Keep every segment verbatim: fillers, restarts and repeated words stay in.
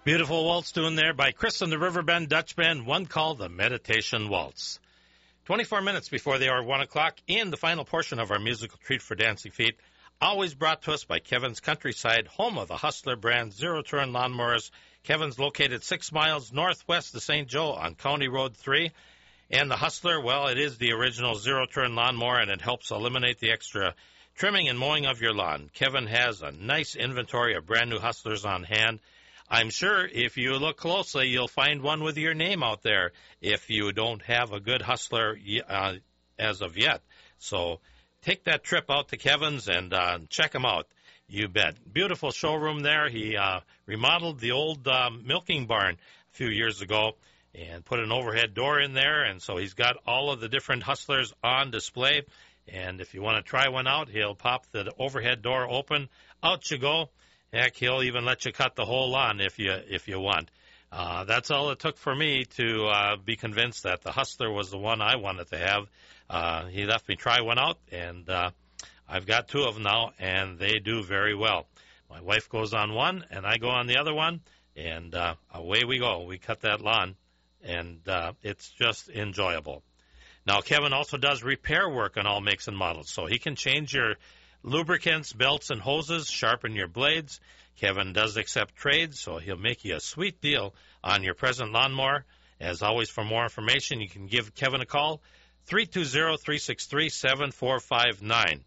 Beautiful waltz tune there by Chris and the Riverbend Dutch Band, one called the Meditation Waltz. twenty-four minutes before the hour of one o'clock, in the final portion of our musical treat for Dancing Feet, always brought to us by Kevin's Countryside, home of the Hustler brand zero-turn lawnmowers. Kevin's located six miles northwest of Saint Joe on County Road three. And the Hustler, well, it is the original zero-turn lawnmower, and it helps eliminate the extra trimming and mowing of your lawn. Kevin has a nice inventory of brand-new Hustlers on hand. I'm sure if you look closely, you'll find one with your name out there if you don't have a good Hustler uh, as of yet. So take that trip out to Kevin's and uh, check him out. You bet. Beautiful showroom there. He uh, remodeled the old uh, milking barn a few years ago and put an overhead door in there, and so he's got all of the different Hustlers on display. And if you want to try one out, he'll pop the overhead door open. Out you go. Heck, he'll even let you cut the whole lawn if you if you want. Uh, that's all it took for me to uh, be convinced that the Hustler was the one I wanted to have. Uh, he left me try one out, and uh, I've got two of them now, and they do very well. My wife goes on one, and I go on the other one, and uh, away we go. We cut that lawn, and uh, it's just enjoyable. Now, Kevin also does repair work on all makes and models, so he can change your lubricants, belts, and hoses, sharpen your blades. Kevin does accept trades, so he'll make you a sweet deal on your present lawnmower. As always, for more information, you can give Kevin a call, three two zero, three six three, seven four five nine.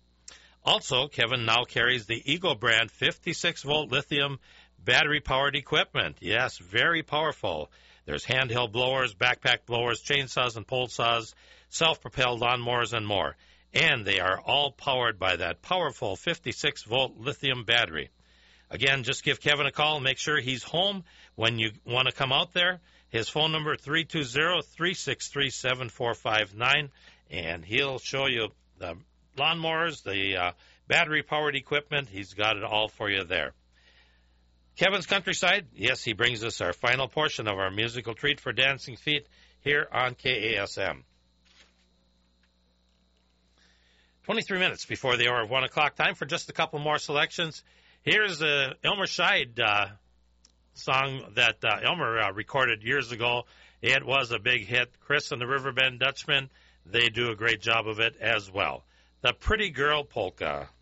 Also, Kevin now carries the Eagle brand fifty-six volt lithium battery-powered equipment. Yes, very powerful. There's handheld blowers, backpack blowers, chainsaws and pole saws, self-propelled lawnmowers, and more. And they are all powered by that powerful fifty-six volt lithium battery. Again, just give Kevin a call and make sure he's home when you want to come out there. His phone number, three two zero, three six three, seven four five nine, and he'll show you the lawnmowers, the uh, battery-powered equipment. He's got it all for you there. Kevin's Countryside, yes, he brings us our final portion of our musical treat for Dancing Feet here on K A S M. twenty-three minutes before the hour of one o'clock. Time for just a couple more selections. Here's a Elmer Scheid uh, song that uh, Elmer uh, recorded years ago. It was a big hit. Chris and the Riverbend Dutchmen, they do a great job of it as well. The Pretty Girl Polka.